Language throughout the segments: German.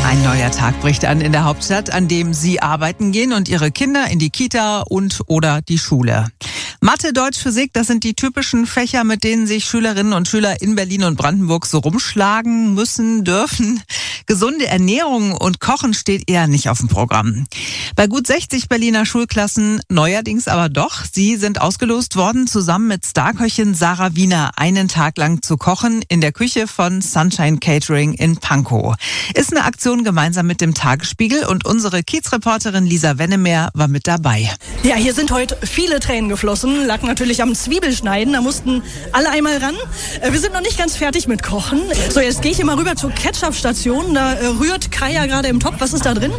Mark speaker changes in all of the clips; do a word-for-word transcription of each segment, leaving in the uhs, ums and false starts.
Speaker 1: Ein neuer Tag bricht an in der Hauptstadt, an dem Sie arbeiten gehen und Ihre Kinder in die Kita und oder die Schule. Mathe, Deutsch, Physik, das sind die typischen Fächer, mit denen sich Schülerinnen und Schüler in Berlin und Brandenburg so rumschlagen müssen, dürfen. Gesunde Ernährung und Kochen steht eher nicht auf dem Programm. Bei gut sechzig Berliner Schulklassen neuerdings aber doch. Sie sind ausgelost worden, zusammen mit Starköchin Sarah Wiener einen Tag lang zu kochen in der Küche von Sunshine Catering in Pankow. Ist eine Aktion gemeinsam mit dem Tagesspiegel und unsere Kiezreporterin Lisa Wennemer war mit dabei.
Speaker 2: Ja, hier sind heute viele Tränen geflossen. Lag natürlich am Zwiebelschneiden, da mussten alle einmal ran. Wir sind noch nicht ganz fertig mit Kochen. So, jetzt gehe ich hier mal rüber zur Ketchup-Station. Da äh, rührt Kaya gerade im Topf. Was ist da drin?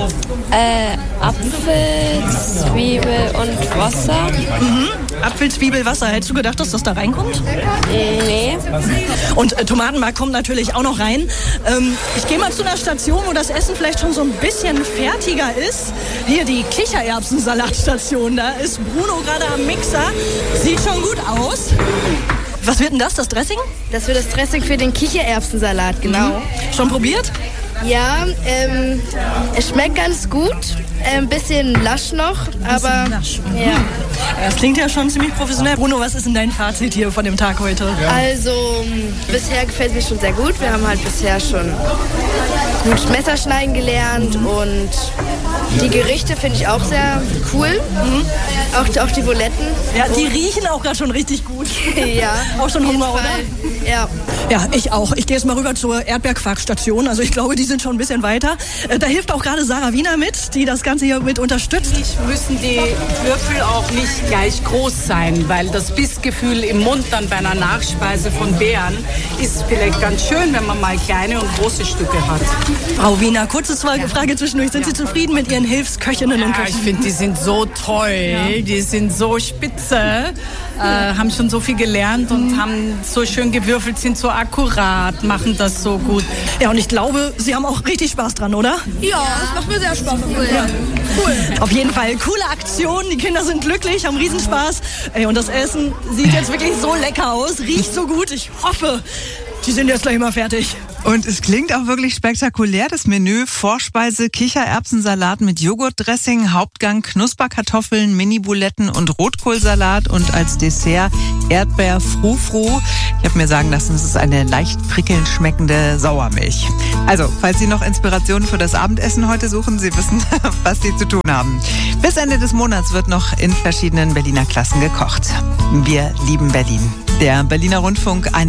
Speaker 3: Äh, Apfel, Zwiebel und Wasser.
Speaker 2: Mhm. Apfel, Zwiebel, Wasser. Hättest du gedacht, dass das da reinkommt?
Speaker 3: Nee.
Speaker 2: Und äh, Tomatenmark kommt natürlich auch noch rein. Ähm, ich gehe mal zu einer Station, wo das Essen vielleicht schon so ein bisschen fertiger ist. Hier die Kichererbsensalatstation. Da ist Bruno gerade am Mixer. Sieht schon gut aus. Was wird denn das, das Dressing?
Speaker 4: Das wird das Dressing für den Kichererbsensalat, genau.
Speaker 2: Mhm. Schon probiert?
Speaker 4: Ja, ähm, es schmeckt ganz gut. Ein bisschen lasch noch, aber
Speaker 2: lasch.
Speaker 4: Ja.
Speaker 2: Das klingt ja schon ziemlich professionell. Bruno, was ist denn dein Fazit hier von dem Tag heute?
Speaker 4: Also, bisher gefällt mir schon sehr gut. Wir haben halt bisher schon gut Messerschneiden gelernt und die Gerichte finde ich auch sehr cool. Mhm. Auch, auch die Buletten.
Speaker 2: Ja, die riechen auch gerade schon richtig gut.
Speaker 4: Ja.
Speaker 2: Auch schon Hunger, oder?
Speaker 4: Ja.
Speaker 2: Ja, ich auch. Ich gehe jetzt mal rüber zur Erdbeerquarkstation. Also ich glaube, die sind schon ein bisschen weiter. Da hilft auch gerade Sarah Wiener mit, die das Ganze hier mit unterstützt.
Speaker 5: Müssen die Würfel auch nicht gleich groß sein, weil das Bissgefühl im Mund dann bei einer Nachspeise von Beeren ist vielleicht ganz schön, wenn man mal kleine und große Stücke hat.
Speaker 2: Frau Wiener, kurze Frage zwischendurch. Sind Sie zufrieden mit Ihren Hilfsköchinnen und
Speaker 5: Ja,
Speaker 2: Köchen?
Speaker 5: ich finde, die sind so toll, ja. Die sind so spitze, äh, haben schon so viel gelernt und haben so schön gewürfelt, sind so akkurat, machen das so gut.
Speaker 2: Ja, und ich glaube, Sie haben auch richtig Spaß dran, oder?
Speaker 4: Ja, das macht mir sehr Spaß. Cool.
Speaker 2: Ja. Cool. Auf jeden Fall, coole Aktion. Die Kinder sind glücklich, haben Riesenspaß. Ey, und das Essen sieht jetzt wirklich so lecker aus, riecht so gut. Ich hoffe, die sind jetzt gleich mal fertig.
Speaker 1: Und es klingt auch wirklich spektakulär, das Menü. Vorspeise, Kichererbsensalat mit Joghurtdressing, Hauptgang Knusperkartoffeln, Mini-Buletten und Rotkohlsalat und als Dessert Erdbeer-Frou-Frou. Ich habe mir sagen lassen, es ist eine leicht prickelnd schmeckende Sauermilch. Also, falls Sie noch Inspirationen für das Abendessen heute suchen, Sie wissen, was Sie zu tun haben. Bis Ende des Monats wird noch in verschiedenen Berliner Klassen gekocht. Wir lieben Berlin. Der Berliner Rundfunk, eine